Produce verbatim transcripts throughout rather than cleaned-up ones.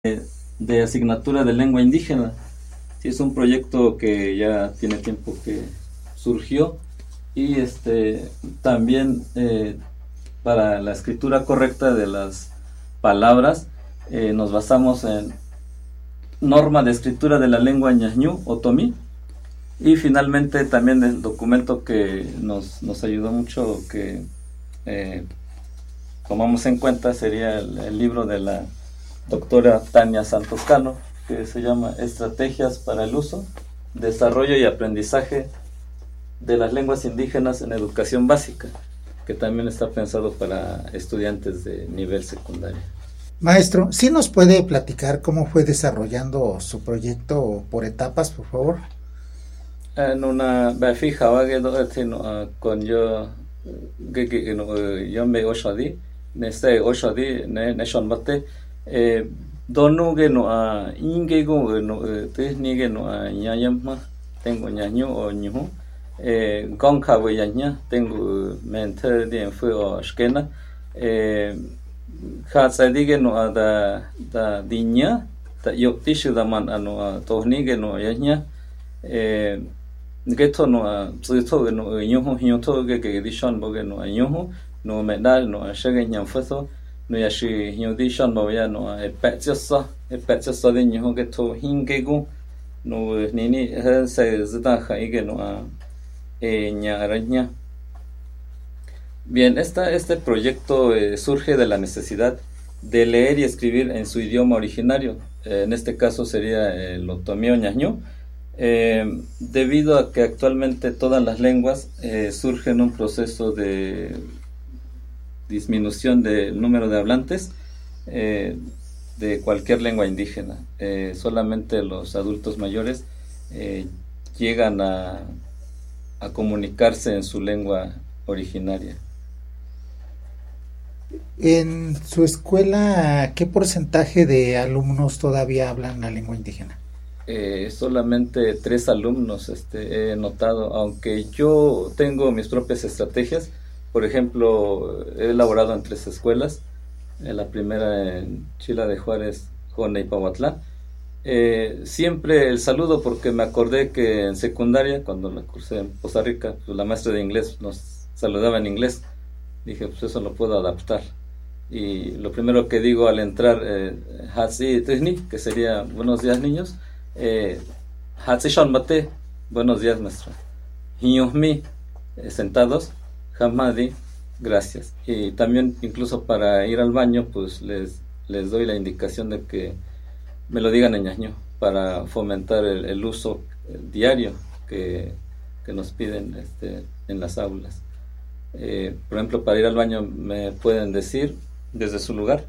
de asignatura de lengua indígena. Sí, es un proyecto que ya tiene tiempo que surgió y este también eh, para la escritura correcta de las palabras eh, nos basamos en norma de escritura de la lengua ñañú o tomí, y finalmente también el documento que nos, nos ayudó mucho, que eh, tomamos en cuenta, sería el, el libro de la doctora Tania Santos Cano, que se llama Estrategias para el uso, desarrollo y aprendizaje de las lenguas indígenas en educación básica, que también está pensado para estudiantes de nivel secundario. Maestro, ¿sí nos puede platicar cómo fue desarrollando su proyecto por etapas, por favor? En una fija con yo yo me oshadi neste oshadi ne nation bate eh donu ge no a inge go no te ni ge no a ñayam tengo ñaño o ñuhu eh gonka we yaña tengo mente de fue o skena eh khatsa dige no a da da dinya ta yoktishu da man ano to ni ge no yaña eh geto no a tsuto no ñuhu ñuto ge ge dishon bo ge no ñuhu no medal no shege ñam foso no yashi ñu dishon bo ya no e petsa e petsa de ñuhu ge to hingegu no ni ni se zita khaige no a e ña araña. Bien, esta, este proyecto eh, surge de la necesidad de leer y escribir en su idioma originario. Eh, en este caso sería el otomí o ñañú, eh, debido a que actualmente todas las lenguas eh, surgen un proceso de disminución del número de hablantes eh, de cualquier lengua indígena. Eh, solamente los adultos mayores eh, llegan a, a comunicarse en su lengua originaria. En su escuela, ¿qué porcentaje de alumnos todavía hablan la lengua indígena? Eh, solamente tres alumnos este, he notado, aunque yo tengo mis propias estrategias. Por ejemplo, he elaborado en tres escuelas. Eh, la primera en Chila de Juárez, Jona y Pahuatlán. Eh, siempre el saludo, porque me acordé que en secundaria, cuando la cursé en Poza Rica, pues la maestra de inglés nos saludaba en inglés. Dije, pues eso lo puedo adaptar. Y lo primero que digo al entrar, eh, Hatsi Tihni, que sería buenos días niños, eh, Hatsi Shonmate, buenos días maestra. Hiñohmi, eh, sentados, Hamadi, gracias. Y también incluso para ir al baño, pues les, les doy la indicación de que me lo digan en ñaño, para fomentar el, el uso diario que, que nos piden este, en las aulas. Eh, por ejemplo, para ir al baño me pueden decir desde su lugar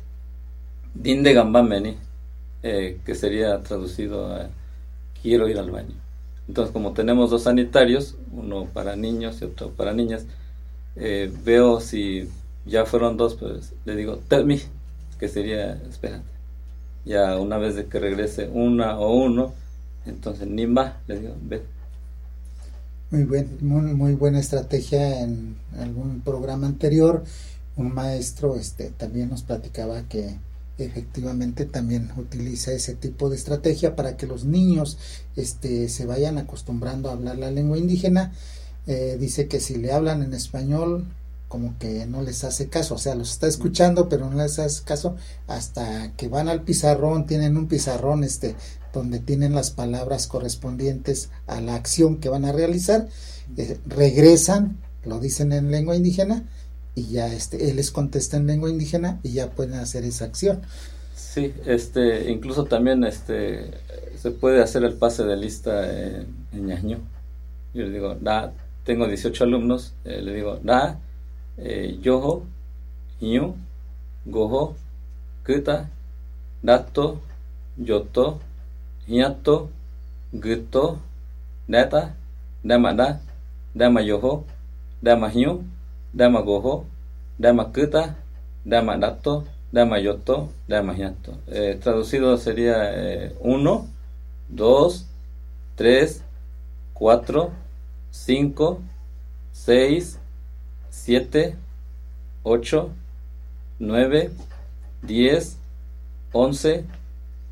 Dinde Gambameni, eh, que sería traducido a quiero ir al baño. Entonces, como tenemos dos sanitarios, uno para niños y otro para niñas, eh, veo si ya fueron dos, pues le digo tell me, que sería espérate. Ya una vez de que regrese una o uno, entonces Nimba, le digo ve. Muy, buen, muy, muy buena estrategia. En algún programa anterior, un maestro este, también nos platicaba que efectivamente también utiliza ese tipo de estrategia para que los niños este, se vayan acostumbrando a hablar la lengua indígena. Eh, dice que si le hablan en español, como que no les hace caso, o sea, los está escuchando, pero no les hace caso, hasta que van al pizarrón, tienen un pizarrón este donde tienen las palabras correspondientes a la acción que van a realizar, eh, regresan, lo dicen en lengua indígena, y ya este, él les contesta en lengua indígena y ya pueden hacer esa acción. Sí, este, incluso también este, se puede hacer el pase de lista en, en ñañú. Yo le digo, da, tengo dieciocho alumnos, eh, le digo, da, eh, yoho, ñu, goho, kuta, dato, yoto, ñato, guto, neta, dama da, dama yoho, dama ñu, dama goho, dama kuta, dama dato, dama yoto, dama ñato. Eh, traducido sería eh, uno, dos, tres, cuatro, cinco, seis, siete, ocho, nueve, diez, once,